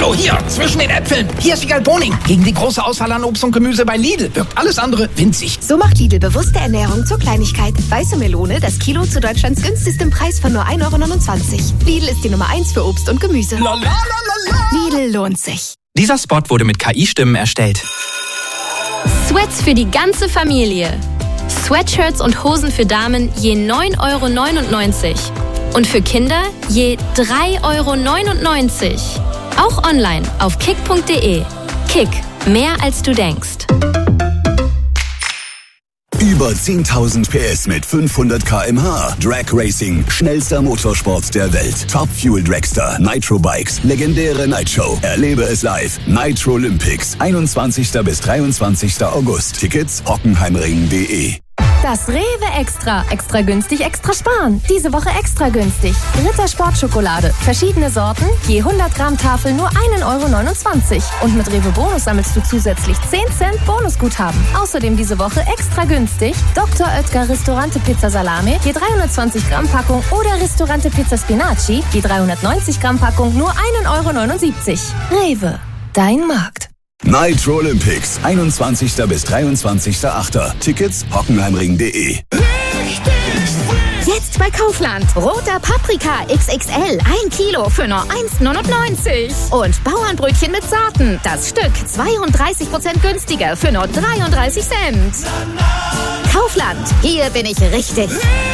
Hallo, hier, zwischen den Äpfeln. Hier ist die Galboning. Gegen die große Auswahl an Obst und Gemüse bei Lidl wirkt alles andere winzig. So macht Lidl bewusste Ernährung zur Kleinigkeit. Weiße Melone, das Kilo zu Deutschlands günstigstem Preis von nur 1,29 €. Lidl ist die Nummer 1 für Obst und Gemüse. Lidl lohnt sich. Dieser Spot wurde mit KI-Stimmen erstellt. Sweats für die ganze Familie. Sweatshirts und Hosen für Damen je 9,99 € und für Kinder je 3,99 €. Auch online auf kick.de. Kick, mehr als du denkst. Über 10.000 PS mit 500 km/h. Drag Racing, schnellster Motorsport der Welt. Top Fuel Dragster, Nitro Bikes, legendäre Nightshow. Erlebe es live. Nitro Olympics, 21. bis 23. August. Tickets hockenheimring.de. Das Rewe Extra. Extra günstig, extra sparen. Diese Woche extra günstig. Ritter Sportschokolade. Verschiedene Sorten. Je 100 Gramm Tafel nur 1,29 €. Und mit Rewe Bonus sammelst du zusätzlich 10 Cent Bonusguthaben. Außerdem diese Woche extra günstig. Dr. Oetker Ristorante Pizza Salame. Je 320 Gramm Packung. Oder Ristorante Pizza Spinaci. Je 390 Gramm Packung nur 1,79 €. Rewe. Dein Markt. Nitro Olympics, 21. bis 23.8. Tickets hockenheimring.de. Jetzt bei Kaufland. Roter Paprika XXL, 1 Kilo für nur 1,99 €. Und Bauernbrötchen mit Sorten. Das Stück 32% günstiger für nur 33 Cent. Kaufland, hier bin ich richtig.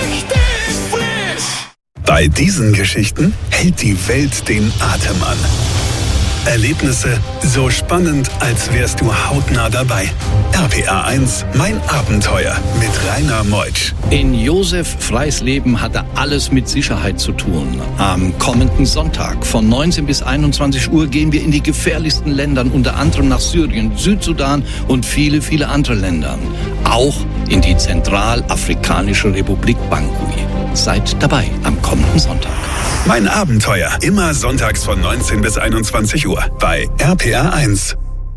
Bei diesen Geschichten hält die Welt den Atem an. Erlebnisse so spannend, als wärst du hautnah dabei. RPA 1, mein Abenteuer mit Rainer Meutsch. In Josef Freis Leben hatte alles mit Sicherheit zu tun. Am kommenden Sonntag von 19 bis 21 Uhr gehen wir in die gefährlichsten Länder, unter anderem nach Syrien, Südsudan und viele, viele andere Länder. Auch in die Zentralafrikanische Republik Bangui. Seid dabei am kommenden Sonntag. Mein Abenteuer, immer sonntags von 19 bis 21 Uhr bei RPA 1.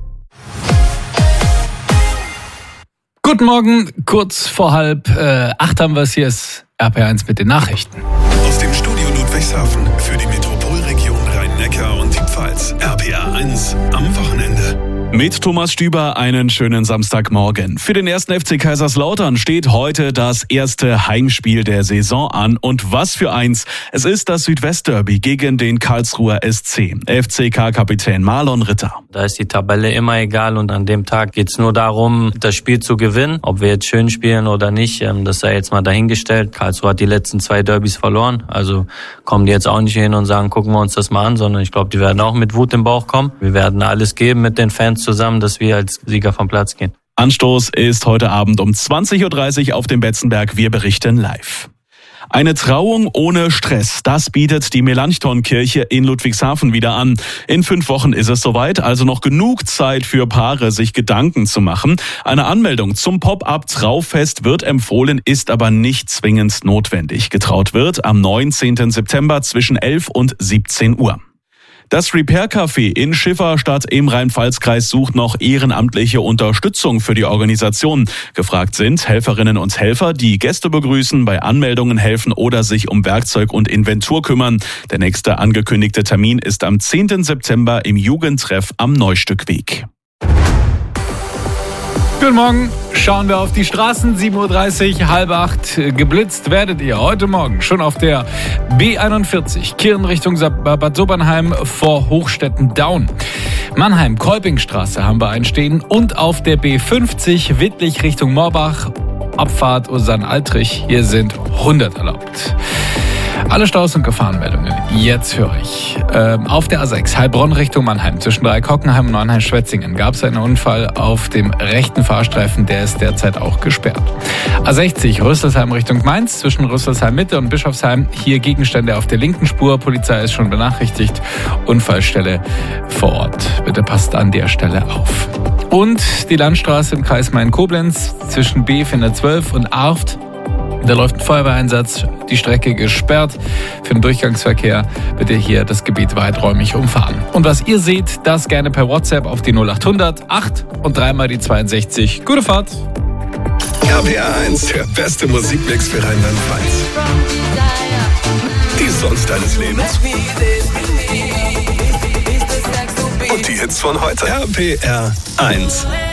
Guten Morgen, kurz vor 7:30 haben wir es. Hier ist RPA 1 mit den Nachrichten. Aus dem Studio Ludwigshafen für die Metropolregion Rhein-Neckar und die Pfalz. RPA 1 am Wochenende. Mit Thomas Stüber einen schönen Samstagmorgen. Für den 1. FC Kaiserslautern steht heute das erste Heimspiel der Saison an. Und was für eins. Es ist das Südwestderby gegen den Karlsruher SC. FCK-Kapitän Marlon Ritter. Da ist die Tabelle immer egal und an dem Tag geht's nur darum, das Spiel zu gewinnen. Ob wir jetzt schön spielen oder nicht, das sei jetzt mal dahingestellt. Karlsruhe hat die letzten 2 Derbys verloren. Also kommen die jetzt auch nicht hin und sagen, gucken wir uns das mal an, sondern ich glaube, die werden auch mit Wut im Bauch kommen. Wir werden alles geben mit den Fans zusammen, dass wir als Sieger vom Platz gehen. Anstoß ist heute Abend um 20:30 Uhr auf dem Betzenberg. Wir berichten live. Eine Trauung ohne Stress, das bietet die Melanchthon-Kirche in Ludwigshafen wieder an. In 5 Wochen ist es soweit, also noch genug Zeit für Paare, sich Gedanken zu machen. Eine Anmeldung zum Pop-up-Trauffest wird empfohlen, ist aber nicht zwingend notwendig. Getraut wird am 19. September zwischen 11 und 17 Uhr. Das Repair-Café in Schifferstadt im Rhein-Pfalz-Kreis sucht noch ehrenamtliche Unterstützung für die Organisation. Gefragt sind Helferinnen und Helfer, die Gäste begrüßen, bei Anmeldungen helfen oder sich um Werkzeug und Inventur kümmern. Der nächste angekündigte Termin ist am 10. September im Jugendtreff am Neustückweg. Guten Morgen, schauen wir auf die Straßen. 7:30 Uhr, 7:30 geblitzt werdet ihr heute Morgen schon auf der B41 Kirn Richtung Bad Sobernheim vor Hochstetten-Daun. Mannheim-Kolpingstraße haben wir einstehen und auf der B50 Wittlich Richtung Morbach, Abfahrt Usan-Altrich. Hier sind 100 erlaubt. Alle Staus und Gefahrenmeldungen jetzt für euch. Auf der A6 Heilbronn Richtung Mannheim zwischen Dreikockenheim und Mannheim-Schwetzingen gab es einen Unfall auf dem rechten Fahrstreifen, der ist derzeit auch gesperrt. A60 Rüsselsheim Richtung Mainz zwischen Rüsselsheim Mitte und Bischofsheim. Hier Gegenstände auf der linken Spur. Polizei ist schon benachrichtigt. Unfallstelle vor Ort. Bitte passt an der Stelle auf. Und die Landstraße im Kreis Main-Koblenz zwischen B412 und Arft. Da läuft ein Feuerwehreinsatz, die Strecke gesperrt. Für den Durchgangsverkehr bitte hier das Gebiet weiträumig umfahren. Und was ihr seht, das gerne per WhatsApp auf die 0800 8 und 3 mal die 62. Gute Fahrt! RPA 1, der beste Musikmix für Rheinland-Pfalz. Die Songs deines Lebens. Die Hits von heute. RPR 1.